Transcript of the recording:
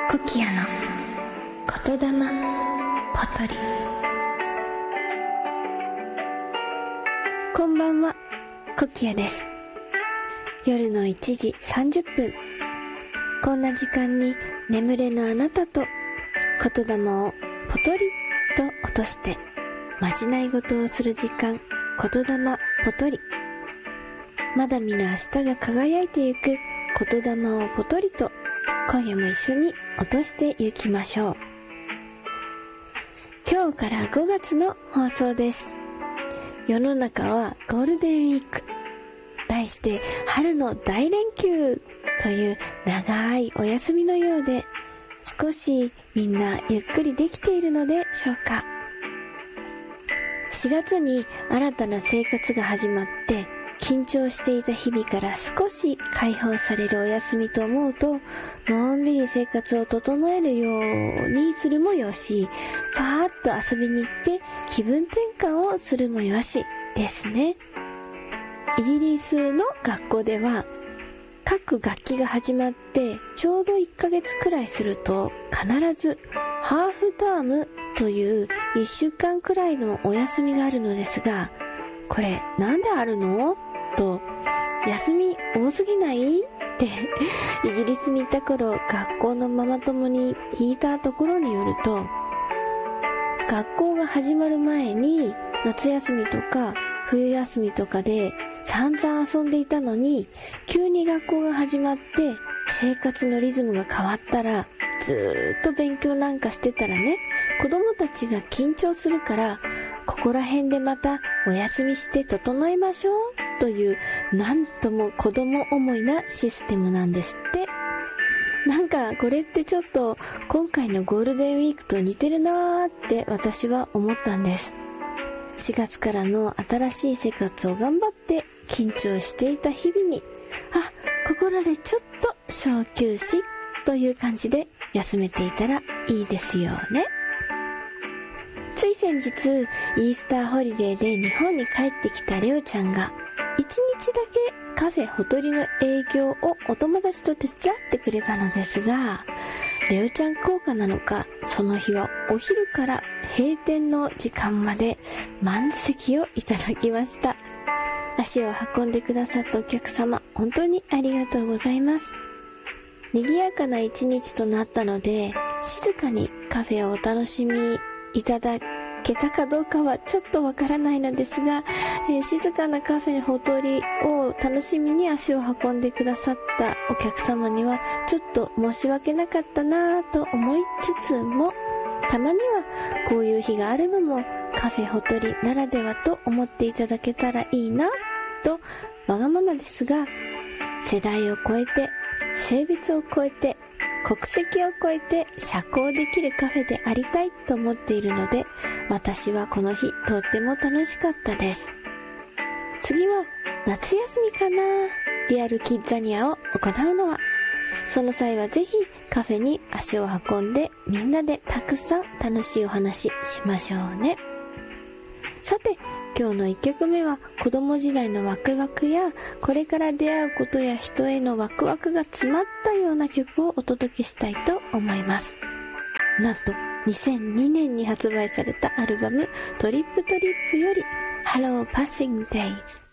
コキアの言霊ポトリ。こんばんは、コキアです。夜の1時30分、こんな時間に眠れぬあなたと言霊をポトリと落としてまじない事をする時間、言霊ポトリ。まだ見ぬ明日が輝いてゆく言霊をポトリと、今夜も一緒に落としていきましょう。今日から5月の放送です。世の中はゴールデンウィーク、題して春の大連休という長いお休みのようで、少しみんなゆっくりできているのでしょうか。4月に新たな生活が始まって緊張していた日々から少し解放されるお休みと思うと、のんびり生活を整えるようにするもよし、パーッと遊びに行って気分転換をするもよしですね。イギリスの学校では各学期が始まってちょうど1ヶ月くらいすると、必ずハーフタームという1週間くらいのお休みがあるのですが、これなんであるのと、休み多すぎないってイギリスにいた頃、学校のママ友に聞いたところによると、学校が始まる前に夏休みとか冬休みとかで散々遊んでいたのに、急に学校が始まって生活のリズムが変わったら、ずーっと勉強なんかしてたらね、子供たちが緊張するから、ここら辺でまたお休みして整えましょうという、なんとも子供思いなシステムなんですって。なんかこれってちょっと今回のゴールデンウィークと似てるなーって私は思ったんです。4月からの新しい生活を頑張って緊張していた日々に、ここらでちょっと小休止という感じで休めていたらいいですよね。つい先日、イースターホリデーで日本に帰ってきたレオちゃんが、1日だけカフェほとりの営業をお友達と手伝ってくれたのですが、レオちゃん効果なのか、その日はお昼から閉店の時間まで満席をいただきました。足を運んでくださったお客様、本当にありがとうございます。賑やかな一日となったので、静かにカフェをお楽しみいただけたかどうかはちょっとわからないのですが、静かなカフェほとりを楽しみに足を運んでくださったお客様にはちょっと申し訳なかったなぁと思いつつも、たまにはこういう日があるのもカフェほとりならではと思っていただけたらいいなと、わがままですが、世代を超えて、性別を超えて、国籍を超えて社交できるカフェでありたいと思っているので、私はこの日とっても楽しかったです。次は夏休みかな、リアルキッザニアを行うのは。その際はぜひカフェに足を運んで、みんなでたくさん楽しいお話しましょうね。さて、今日の1曲目は子供時代のワクワクや、これから出会うことや人へのワクワクが詰まったような曲をお届けしたいと思います。なんと2002年に発売されたアルバムトリップトリップより Hello Passing Days。